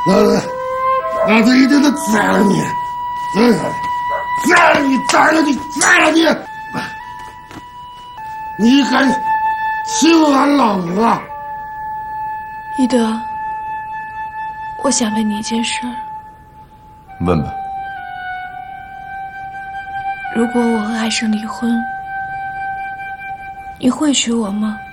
老子一定得宰了你！宰了你！宰了你！宰了你！你敢欺负俺老母啊！ 一德，我想问你一件事儿。 问吧。 如果我和爱生离婚，你会娶我吗？